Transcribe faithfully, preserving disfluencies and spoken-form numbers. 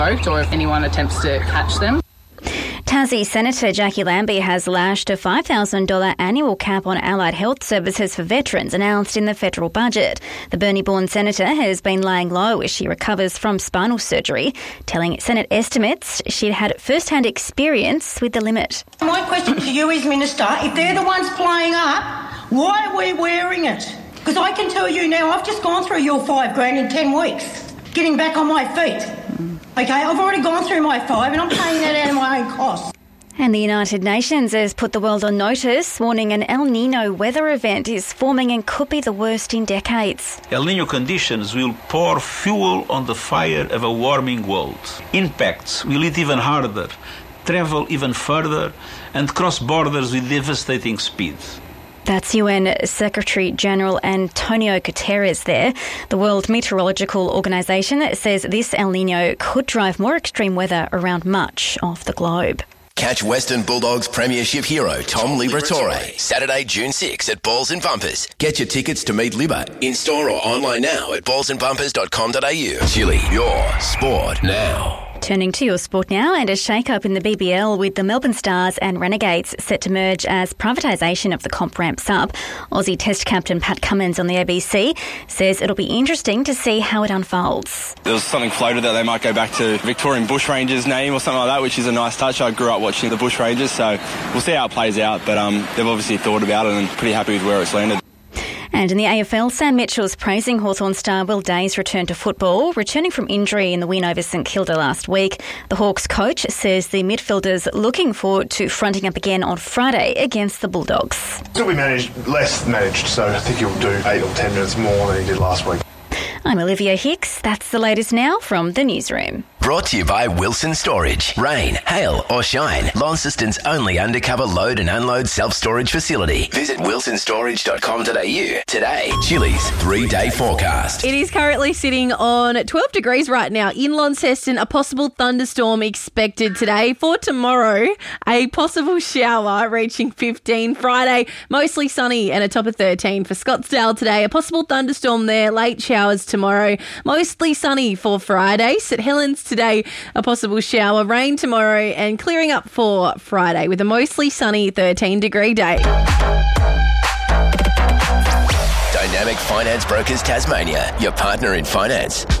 or if anyone attempts to catch them. Tassie Senator Jackie Lambie has lashed a five thousand dollars annual cap on allied health services for veterans announced in the federal budget. The Burnie-born senator has been laying low as she recovers from spinal surgery, telling Senate estimates she'd had first-hand experience with the limit. My question to you is, Minister, if they're the ones playing up, why are we wearing it? Because I can tell you now, I've just gone through your five grand in ten weeks, getting back on my feet. Okay, I've already gone through my five and I'm paying that out of my own costs. And the United Nations has put the world on notice, warning an El Nino weather event is forming and could be the worst in decades. El Nino conditions will pour fuel on the fire of a warming world. Impacts will hit even harder, travel even further, and cross borders with devastating speed. That's U N Secretary-General Antonio Guterres there. The World Meteorological Organization says this El Nino could drive more extreme weather around much of the globe. Catch Western Bulldogs Premiership hero Tom Liberatore Saturday, June sixth at Balls and Bumpers. Get your tickets to meet Libba in store or online now at balls and bumpers dot com dot a u. Chili, your sport now. Turning to your sport now, and a shake-up in the B B L with the Melbourne Stars and Renegades set to merge as privatisation of the comp ramps up. Aussie Test captain Pat Cummins on the A B C says it'll be interesting to see how it unfolds. There was something floated that they might go back to Victorian Bushrangers name or something like that, which is a nice touch. I grew up watching the Bushrangers, so we'll see how it plays out, but um, they've obviously thought about it and pretty happy with where it's landed. And in the A F L, Sam Mitchell's praising Hawthorn star Will Day's return to football, returning from injury in the win over St Kilda last week. The Hawks coach says the midfielder's looking forward to fronting up again on Friday against the Bulldogs. He'll be managed, less managed, so I think he'll do eight or ten minutes more than he did last week. I'm Olivia Hicks. That's the latest now from the newsroom. Brought to you by Wilson Storage. Rain, hail or shine, Launceston's only undercover load and unload self-storage facility. Visit wilson storage dot com dot a u today. Chili's three-day forecast. It is currently sitting on twelve degrees right now in Launceston. A possible thunderstorm expected today. For tomorrow, a possible shower reaching fifteen. Friday, mostly sunny and a top of thirteen. For Scottsdale today, a possible thunderstorm there. Late showers tomorrow. Mostly sunny for Friday. St Helens today, a possible shower. Rain tomorrow and clearing up for Friday with a mostly sunny thirteen degree day. Dynamic Finance Brokers Tasmania, your partner in finance.